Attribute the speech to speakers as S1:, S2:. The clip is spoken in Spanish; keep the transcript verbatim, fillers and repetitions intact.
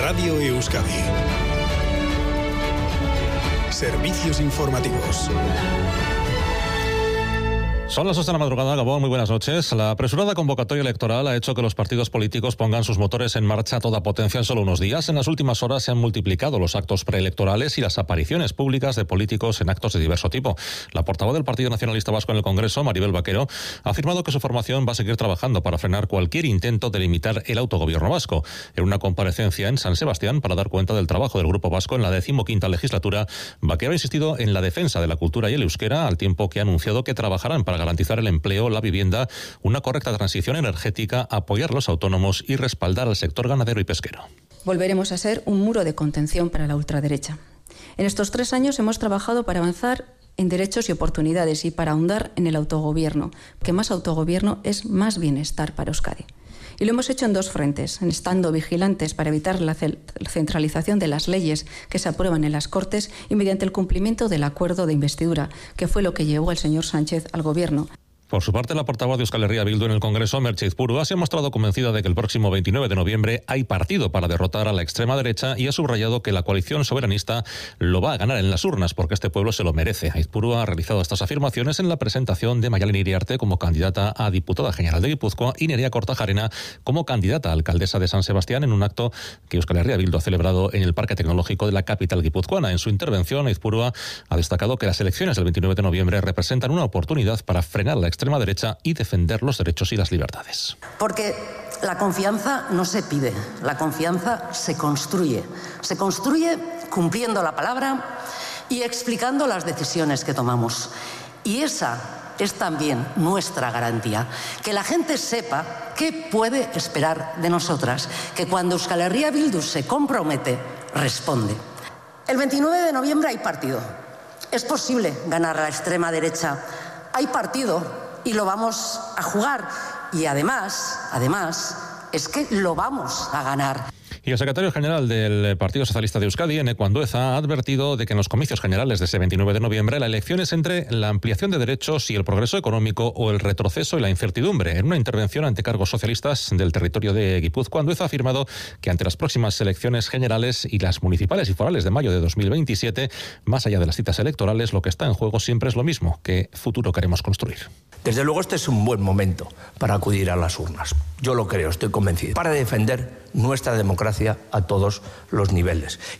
S1: Radio Euskadi. Servicios informativos.
S2: Son las ocho de la madrugada, Gabón, muy buenas noches. La apresurada convocatoria electoral ha hecho que los partidos políticos pongan sus motores en marcha a toda potencia en solo unos días. En las últimas horas se han multiplicado los actos preelectorales y las apariciones públicas de políticos en actos de diverso tipo. La portavoz del Partido Nacionalista Vasco en el Congreso, Maribel Vaquero, ha afirmado que su formación va a seguir trabajando para frenar cualquier intento de limitar el autogobierno vasco. En una comparecencia en San Sebastián para dar cuenta del trabajo del Grupo Vasco en la decimoquinta legislatura, Vaquero ha insistido en la defensa de la cultura y el euskera, al tiempo que ha anunciado que trabajarán para garantizar el empleo, la vivienda, una correcta transición energética, apoyar a los autónomos y respaldar al sector ganadero y pesquero.
S3: Volveremos a ser un muro de contención para la ultraderecha. En estos tres años hemos trabajado para avanzar en derechos y oportunidades y para ahondar en el autogobierno, que más autogobierno es más bienestar para Euskadi. Y lo hemos hecho en dos frentes, estando vigilantes para evitar la centralización de las leyes que se aprueban en las Cortes y mediante el cumplimiento del acuerdo de investidura, que fue lo que llevó al señor Sánchez al gobierno.
S2: Por su parte, la portavoz de Euskal Herria Bildu en el Congreso, Merche Izpurua, se ha mostrado convencida de que el próximo veintinueve de noviembre hay partido para derrotar a la extrema derecha y ha subrayado que la coalición soberanista lo va a ganar en las urnas porque este pueblo se lo merece. Izpurua ha realizado estas afirmaciones en la presentación de Mayalen Iriarte como candidata a diputada general de Guipúzcoa y Nerea Kortajarena como candidata a alcaldesa de San Sebastián en un acto que Euskal Herria Bildu ha celebrado en el Parque Tecnológico de la capital guipuzcoana. En su intervención, Izpurua ha destacado que las elecciones del veintinueve de noviembre representan una oportunidad para frenar la extrema derecha y defender los derechos y las libertades.
S4: Porque la confianza no se pide, la confianza se construye. Se construye cumpliendo la palabra y explicando las decisiones que tomamos. Y esa es también nuestra garantía, que la gente sepa qué puede esperar de nosotras, que cuando Euskal Herria Bildu se compromete, responde. El veintinueve de noviembre hay partido. Es posible ganar a la extrema derecha. Hay partido y lo vamos a jugar. Y además, además, es que lo vamos a ganar.
S2: Y el secretario general del Partido Socialista de Euskadi, Eneko Andueza, ha advertido de que en los comicios generales de ese veintinueve de noviembre la elección es entre la ampliación de derechos y el progreso económico o el retroceso y la incertidumbre. En una intervención ante cargos socialistas del territorio de Guipúzcoa, Andueza ha afirmado que ante las próximas elecciones generales y las municipales y forales de mayo de dos mil veintisiete, más allá de las citas electorales, lo que está en juego siempre es lo mismo: qué futuro queremos construir.
S5: Desde luego este es un buen momento para acudir a las urnas. Yo lo creo, estoy convencido. Para defender nuestra democracia a todos los niveles.